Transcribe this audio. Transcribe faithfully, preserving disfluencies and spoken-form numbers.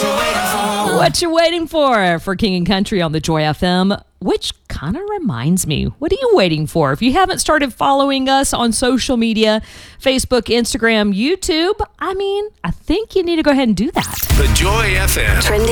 you waiting for? What you waiting for? For King and Country on the Joy F M. Which kind of reminds me, what are you waiting for? If you haven't started following us on social media, Facebook, Instagram, YouTube, I mean, I think you need to go ahead and do that. The Joy F M. Trending